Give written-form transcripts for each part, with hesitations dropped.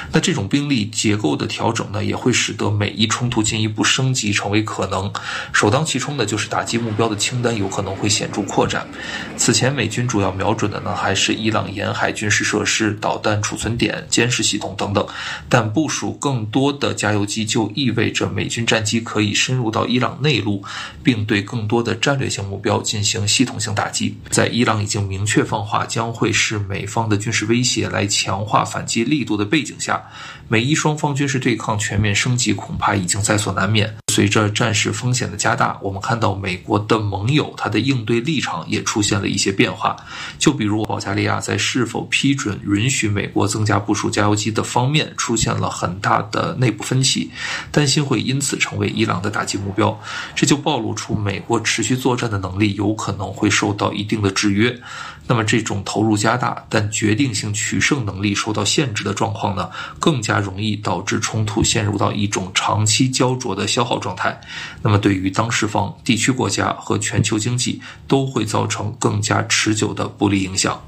那这种兵力结构的调整呢，也会使得美伊冲突进一步升级成为可能。首当其冲的就是打击目标的清单有可能会显著扩展。此前美军主要瞄准的呢，还是伊朗沿海军事设施、导弹储存点、监视系统等等，但部署更多的加油机就意味着美军战机可以深入到伊朗内陆，并对更多的战略性目标进行系统性打击。在伊朗已经明确放话将会是美方的军事威胁来强化反击力度的背景下，美伊双方军事对抗全面升级恐怕已经在所难免。随着战事风险的加大，我们看到美国的盟友他的应对立场也出现了一些变化。就比如保加利亚在是否批准允许美国增加部署加油机的方面出现了很大的内部分歧，担心会因此成为伊朗的打击目标，这就暴露出美国持续作战的能力有可能会受到一定的制约。那么这种投入加大但决定性取胜能力受到限制的状况呢，更加容易导致冲突陷入到一种长期焦灼的消耗状态。那么对于当事方、地区国家和全球经济都会造成更加持久的不利影响。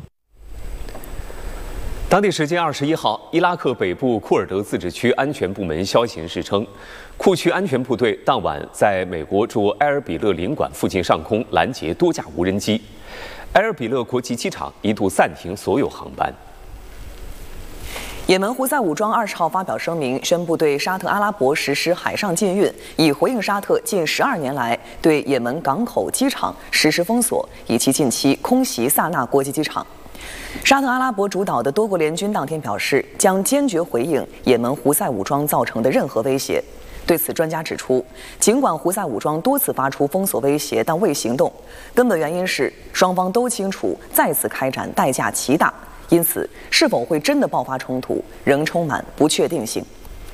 当地时间21号，伊拉克北部库尔德自治区安全部门消息人士称，库区安全部队当晚在美国驻埃尔比勒领馆附近上空拦截多架无人机，埃尔比勒国际机场一度暂停所有航班。 也门胡塞武装20号发表声明，宣布对沙特阿拉伯实施海上禁运，以回应沙特近12年来对也门港口、机场实施封锁，以及近期空袭萨那国际机场。沙特阿拉伯主导的多国联军当天表示，将坚决回应也门胡塞武装造成的任何威胁。对此，专家指出，尽管胡塞武装多次发出封锁威胁，但未行动，根本原因是双方都清楚再次开展代价极大，因此是否会真的爆发冲突，仍充满不确定性。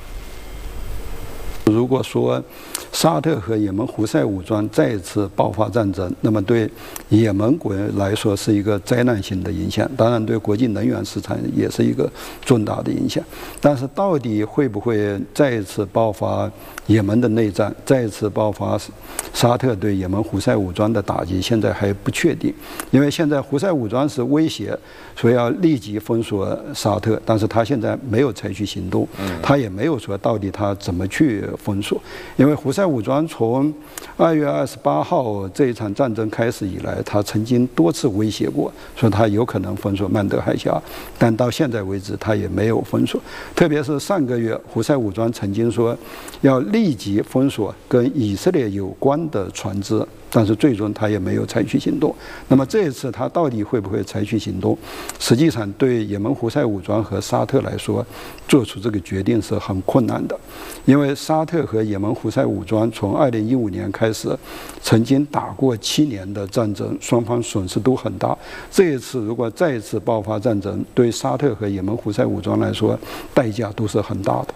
如果说沙特和也门胡塞武装再次爆发战争，那么对也门国来说是一个灾难性的影响，当然对国际能源市场也是一个重大的影响。但是到底会不会再一次爆发也门的内战，再一次爆发沙特对也门胡塞武装的打击，现在还不确定。因为现在胡塞武装是威胁说要立即封锁沙特，但是他现在没有采取行动，他也没有说到底他怎么去封锁。因为胡塞武装从2月28号这一场战争开始以来，他曾经多次威胁过，说他有可能封锁曼德海峡，但到现在为止他也没有封锁。特别是上个月，胡塞武装曾经说要立即封锁跟以色列有关的船只，但是最终他也没有采取行动。那么这一次他到底会不会采取行动？实际上对也门胡塞武装和沙特来说，做出这个决定是很困难的，因为沙特和也门胡塞武装从2015年开始，曾经打过7年的战争，双方损失都很大。这一次如果再一次爆发战争，对沙特和也门胡塞武装来说，代价都是很大的。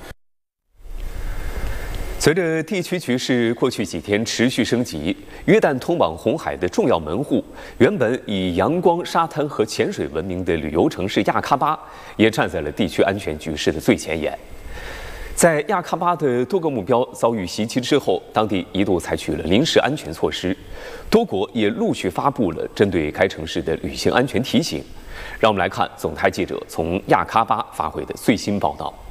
随着地区局势过去几天持续升级，约旦通往红海的重要门户，原本以阳光、沙滩和潜水闻名的旅游城市亚喀巴，也站在了地区安全局势的最前沿。在亚喀巴的多个目标遭遇袭击之后，当地一度采取了临时安全措施，多国也陆续发布了针对该城市的旅行安全提醒。让我们来看总台记者从亚喀巴发回的最新报道。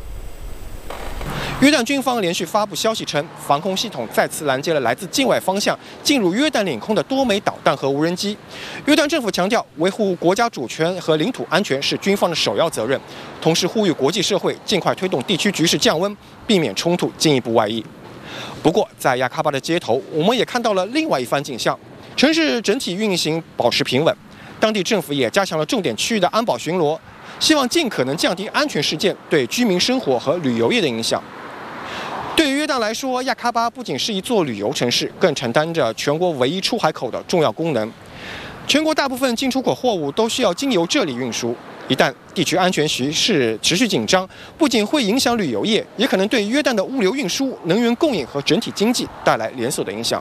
约旦军方连续发布消息称，防空系统再次拦截了来自境外方向进入约旦领空的多枚导弹和无人机。约旦政府强调，维护国家主权和领土安全是军方的首要责任，同时呼吁国际社会尽快推动地区局势降温，避免冲突进一步外溢。不过，在亚喀巴的街头，我们也看到了另外一番景象，城市整体运行保持平稳，当地政府也加强了重点区域的安保巡逻，希望尽可能降低安全事件对居民生活和旅游业的影响。对于约旦来说，亚喀巴不仅是一座旅游城市，更承担着全国唯一出海口的重要功能。全国大部分进出口货物都需要经由这里运输。一旦地区安全局势持续紧张，不仅会影响旅游业，也可能对约旦的物流运输、能源供应和整体经济带来连锁的影响。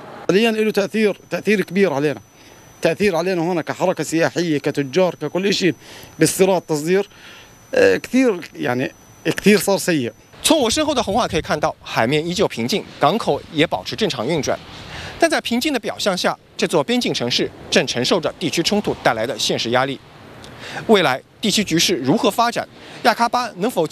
تأثير علينا هنا كحركة سياحية كتجار ككل شيء باستيراد تصدير كثير صار سيء。 从我身后的红海可以看到，海面依旧平静，港口也保持正常运转。但在平静的表象下，这座边境城市正承受着地区冲突带来的现实压力。未来地区局势如何发展？亚喀巴能否